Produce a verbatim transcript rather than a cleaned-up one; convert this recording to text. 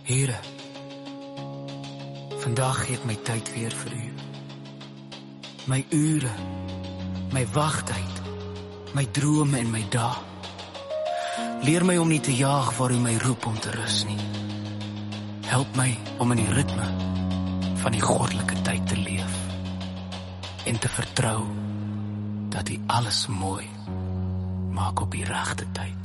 Here, vandag gee ek my tyd weer vir u. My ure, my wagtyd, my drome en my dae. Leer my om nie te jaag waar u my roep om te rus nie. Help my om in die ritme van die goddelike tyd te leef en te vertrou dat u alles mooi maak op die regte tyd.